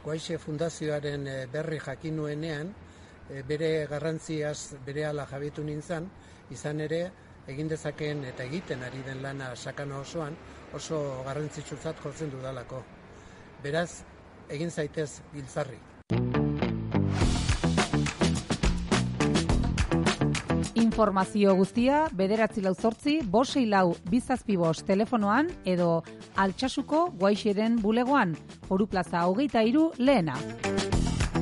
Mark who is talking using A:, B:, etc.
A: Guaixe Fundazioaren berri jakin nuenean, bere garrantziaz berehala jabetu nintzen, izan ere egin dezakeen eta egiten ari den lana Sakana osoan oso garrantzitsutzat jotzen dudalako. Beraz, egin zaitez giltzarri.
B: Informazio guztia 948-564-275 telefonoan edo Altsasuko Guaixeren bulegoan, Foru Plaza 23 lehena.